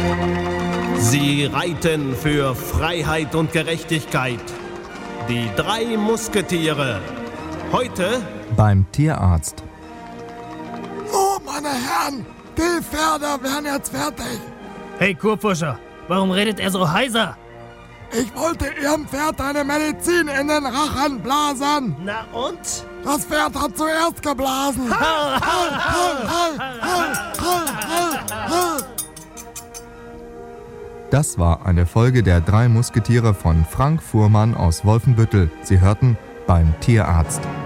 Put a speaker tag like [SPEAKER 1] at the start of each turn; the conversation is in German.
[SPEAKER 1] Sie reiten für Freiheit und Gerechtigkeit. Die 3 Musketiere. Heute
[SPEAKER 2] beim Tierarzt.
[SPEAKER 3] So, meine Herren, die Pferde werden jetzt fertig.
[SPEAKER 4] Hey Kurpfuscher, warum redet er so heiser?
[SPEAKER 3] Ich wollte Ihrem Pferd eine Medizin in den Rachen blasen.
[SPEAKER 4] Na und?
[SPEAKER 3] Das Pferd hat zuerst geblasen.
[SPEAKER 2] Das war eine Folge der 3 Musketiere von Frank Fuhrmann aus Wolfenbüttel. Sie hörten beim Tierarzt.